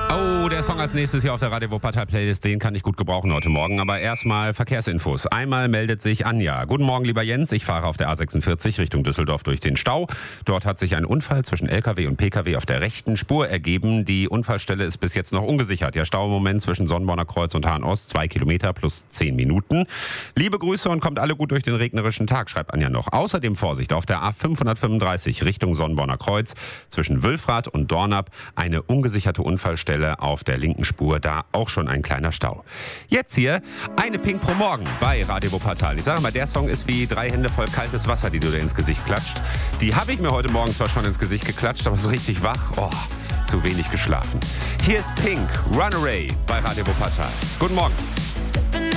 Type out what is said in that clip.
Oh, der Song als nächstes hier auf der Radio Wuppertal Playlist, den kann ich gut gebrauchen heute Morgen. Aber erstmal Verkehrsinfos. Einmal meldet sich Anja. Guten Morgen, lieber Jens. Ich fahre auf der A46 Richtung Düsseldorf durch den Stau. Dort hat sich ein Unfall zwischen LKW und PKW auf der rechten Spur ergeben. Die Unfallstelle ist bis jetzt noch ungesichert. Der Stau im Moment zwischen Sonnenborner Kreuz und Hahn-Ost 2 Kilometer plus 10 Minuten. Liebe Grüße und kommt alle gut durch den regnerischen Tag, schreibt Anja noch. Außerdem Vorsicht auf der A535 Richtung Sonnenborner Kreuz zwischen Wülfrath und Dornap. Eine ungesicherte Unfallstelle auf der linken Spur, da auch schon ein kleiner Stau. Jetzt hier eine Pink pro Morgen bei Radio Wuppertal. Ich sage mal, der Song ist wie 3 Hände voll kaltes Wasser, die du dir ins Gesicht klatscht. Die habe ich mir heute Morgen zwar schon ins Gesicht geklatscht, aber so richtig wach, zu wenig geschlafen. Hier ist Pink, Runaway bei Radio Wuppertal. Guten Morgen.